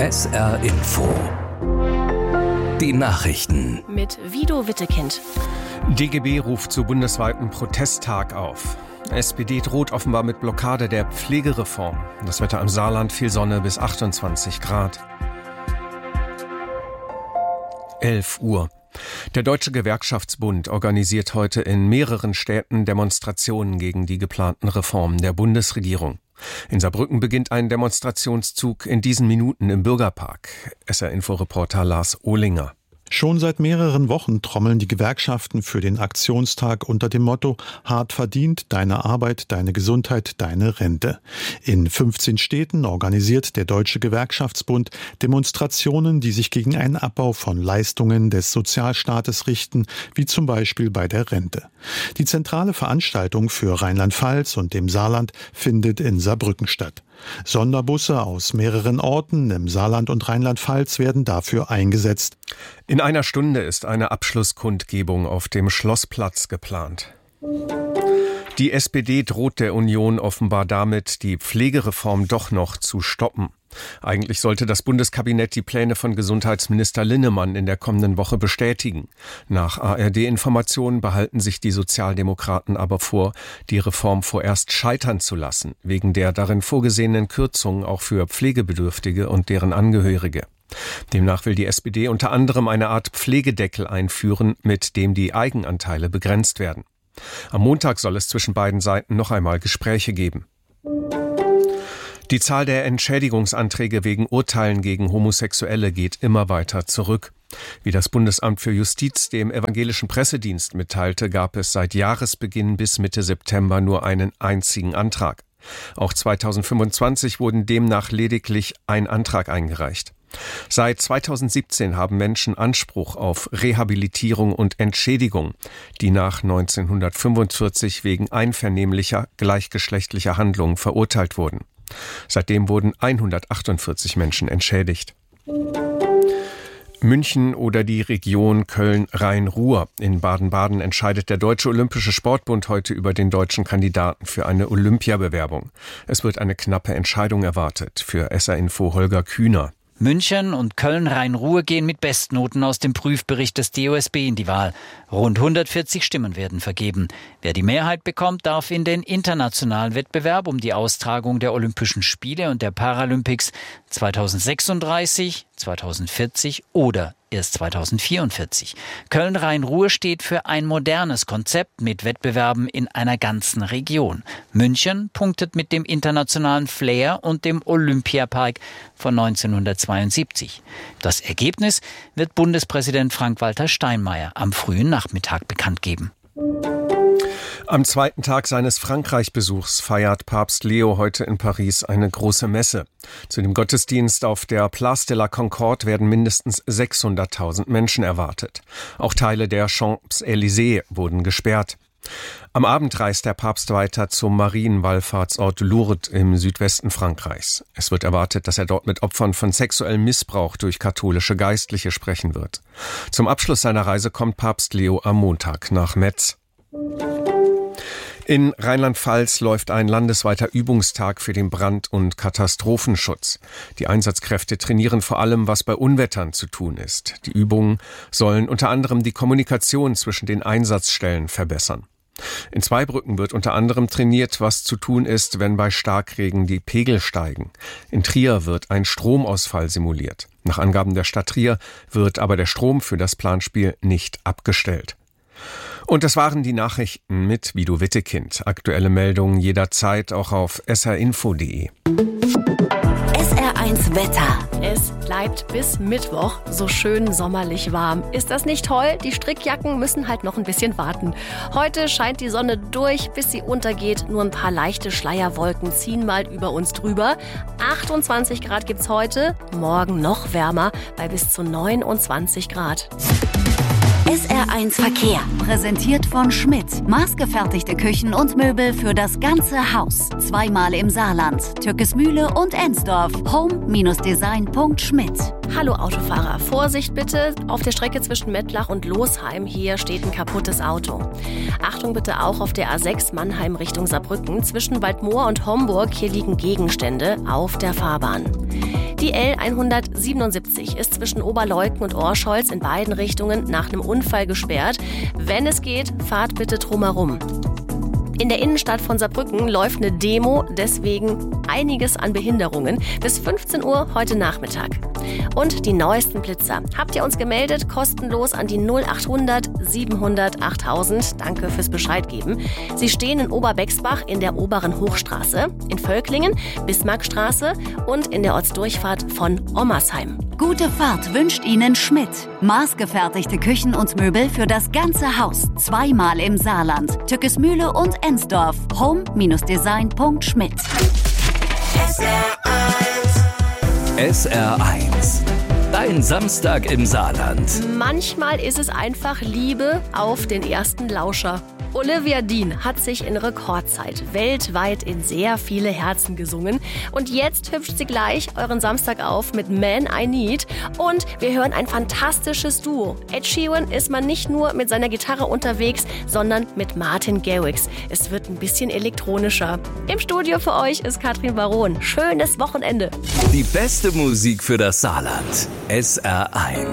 SR Info. Die Nachrichten. Mit Vido Wittekind. DGB ruft zu bundesweiten Protesttag auf. SPD droht offenbar mit Blockade der Pflegereform. Das Wetter im Saarland, viel Sonne bis 28 Grad. 11 Uhr. Der Deutsche Gewerkschaftsbund organisiert heute in mehreren Städten Demonstrationen gegen die geplanten Reformen der Bundesregierung. In Saarbrücken beginnt ein Demonstrationszug in diesen Minuten im Bürgerpark. SR-Info-Reporter Lars Ohlinger. Schon seit mehreren Wochen trommeln die Gewerkschaften für den Aktionstag unter dem Motto „Hart verdient, deine Arbeit, deine Gesundheit, deine Rente". In 15 Städten organisiert der Deutsche Gewerkschaftsbund Demonstrationen, die sich gegen einen Abbau von Leistungen des Sozialstaates richten, wie zum Beispiel bei der Rente. Die zentrale Veranstaltung für Rheinland-Pfalz und dem Saarland findet in Saarbrücken statt. Sonderbusse aus mehreren Orten im Saarland und Rheinland-Pfalz werden dafür eingesetzt. In einer Stunde ist eine Abschlusskundgebung auf dem Schlossplatz geplant. Die SPD droht der Union offenbar damit, die Pflegereform doch noch zu stoppen. Eigentlich sollte das Bundeskabinett die Pläne von Gesundheitsminister Linnemann in der kommenden Woche bestätigen. Nach ARD-Informationen behalten sich die Sozialdemokraten aber vor, die Reform vorerst scheitern zu lassen, wegen der darin vorgesehenen Kürzungen auch für Pflegebedürftige und deren Angehörige. Demnach will die SPD unter anderem eine Art Pflegedeckel einführen, mit dem die Eigenanteile begrenzt werden. Am Montag soll es zwischen beiden Seiten noch einmal Gespräche geben. Die Zahl der Entschädigungsanträge wegen Urteilen gegen Homosexuelle geht immer weiter zurück. Wie das Bundesamt für Justiz dem evangelischen Pressedienst mitteilte, gab es seit Jahresbeginn bis Mitte September nur einen einzigen Antrag. Auch 2025 wurden demnach lediglich ein Antrag eingereicht. Seit 2017 haben Menschen Anspruch auf Rehabilitierung und Entschädigung, die nach 1945 wegen einvernehmlicher gleichgeschlechtlicher Handlungen verurteilt wurden. Seitdem wurden 148 Menschen entschädigt. München oder die Region Köln-Rhein-Ruhr. In Baden-Baden entscheidet der Deutsche Olympische Sportbund heute über den deutschen Kandidaten für eine Olympiabewerbung. Es wird eine knappe Entscheidung erwartet. Für SR-Info Holger Kühner. München und Köln-Rhein-Ruhr gehen mit Bestnoten aus dem Prüfbericht des DOSB in die Wahl. Rund 140 Stimmen werden vergeben. Wer die Mehrheit bekommt, darf in den internationalen Wettbewerb um die Austragung der Olympischen Spiele und der Paralympics 2036, 2040 oder erst 2044. Köln-Rhein-Ruhr steht für ein modernes Konzept mit Wettbewerben in einer ganzen Region. München punktet mit dem internationalen Flair und dem Olympiapark von 1972. Das Ergebnis wird Bundespräsident Frank-Walter Steinmeier am frühen Nachmittag bekannt geben. Am zweiten Tag seines Frankreich-Besuchs feiert Papst Leo heute in Paris eine große Messe. Zu dem Gottesdienst auf der Place de la Concorde werden mindestens 600.000 Menschen erwartet. Auch Teile der Champs-Élysées wurden gesperrt. Am Abend reist der Papst weiter zum Marienwallfahrtsort Lourdes im Südwesten Frankreichs. Es wird erwartet, dass er dort mit Opfern von sexuellem Missbrauch durch katholische Geistliche sprechen wird. Zum Abschluss seiner Reise kommt Papst Leo am Montag nach Metz. In Rheinland-Pfalz läuft ein landesweiter Übungstag für den Brand- und Katastrophenschutz. Die Einsatzkräfte trainieren vor allem, was bei Unwettern zu tun ist. Die Übungen sollen unter anderem die Kommunikation zwischen den Einsatzstellen verbessern. In Zweibrücken wird unter anderem trainiert, was zu tun ist, wenn bei Starkregen die Pegel steigen. In Trier wird ein Stromausfall simuliert. Nach Angaben der Stadt Trier wird aber der Strom für das Planspiel nicht abgestellt. Und das waren die Nachrichten mit Vido Wittekind. Aktuelle Meldungen jederzeit auch auf srinfo.de. SR1 Wetter. Es bleibt bis Mittwoch so schön sommerlich warm. Ist das nicht toll? Die Strickjacken müssen halt noch ein bisschen warten. Heute scheint die Sonne durch, bis sie untergeht. Nur ein paar leichte Schleierwolken ziehen mal über uns drüber. 28 Grad gibt's heute, morgen noch wärmer bei bis zu 29 Grad. SR1 Verkehr. Präsentiert von Schmidt. Maßgefertigte Küchen und Möbel für das ganze Haus. Zweimal im Saarland. Türkesmühle und Ensdorf. home-design.schmidt. Hallo Autofahrer, Vorsicht bitte. Auf der Strecke zwischen Mettlach und Losheim, hier steht ein kaputtes Auto. Achtung bitte auch auf der A6 Mannheim Richtung Saarbrücken. Zwischen Waldmoor und Homburg, hier liegen Gegenstände auf der Fahrbahn. Die L177 ist zwischen Oberleuthen und Orscholz in beiden Richtungen nach einem Unfall gesperrt. Wenn es geht, fahrt bitte drumherum. In der Innenstadt von Saarbrücken läuft eine Demo, deswegen einiges an Behinderungen. Bis 15 Uhr heute Nachmittag. Und die neuesten Blitzer habt ihr uns gemeldet, kostenlos an die 0800 700 8000. Danke fürs Bescheid geben. Sie stehen in Oberbexbach in der Oberen Hochstraße, in Völklingen, Bismarckstraße und in der Ortsdurchfahrt von Ommersheim. Gute Fahrt wünscht Ihnen Schmidt. Maßgefertigte Küchen und Möbel für das ganze Haus. Zweimal im Saarland. Tückesmühle und Ensdorf. home-design.schmidt. SR1. Dein Samstag im Saarland. Manchmal ist es einfach Liebe auf den ersten Lauscher. Olivia Dean hat sich in Rekordzeit weltweit in sehr viele Herzen gesungen. Und jetzt hübscht sie gleich euren Samstag auf mit Man I Need. Und wir hören ein fantastisches Duo. Ed Sheeran ist mal nicht nur mit seiner Gitarre unterwegs, sondern mit Martin Garrix. Es wird ein bisschen elektronischer. Im Studio für euch ist Katrin Baron. Schönes Wochenende. Die beste Musik für das Saarland. SR1.